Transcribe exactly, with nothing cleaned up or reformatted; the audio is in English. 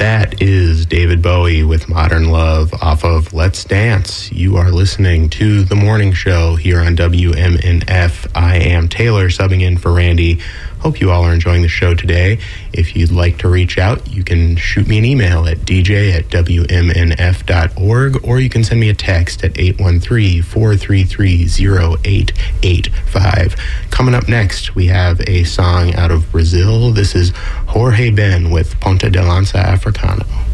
That is David Bowie with Modern Love off of Let's Dance. You are listening to The Morning Show here on W M N F. I am Taylor, subbing in for Randy. Hope you all are enjoying the show today. If you'd like to reach out, you can shoot me an email at d j at w m n f dot org, or you can send me a text at eight one three, four three three, zero eight eight five. Coming up next, we have a song out of Brazil. This is Jorge Ben with Ponta de Lança Africano.